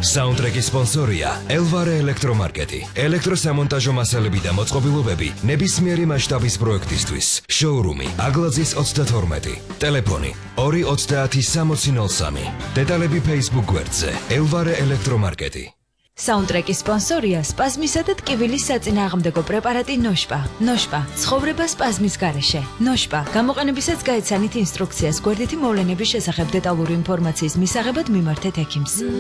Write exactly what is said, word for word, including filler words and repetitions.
საუნდტრეკის სპონსორია ელვარე ელექტრომარკეტი. ელექტროსამონტაჟო მასალები და მოწყობილობები ნებისმიერი მასშტაბის პროექტისთვის. შოურუმი აგლაძის ოცდათორმეტი. ტელეფონი ორი ოცდაათი სამოცი ნოლ სამი. დეტალები Facebook გვერდზე ელვარე ელექტრომარკეტი. საუნდტრეკის სპონსორია სპაზმისა და ტკივილის საწინააღმდეგო პრეპარატი ნოშპა. ნოშპა ცხოვრება სპაზმის გარეშე. ნოშპა გამოყენებისას გაეცანით ინსტრუქციას გვერდითი მოვლენების შესახებ დეტალური ინფორმაციის მისაღებად მიმართეთ ექიმს.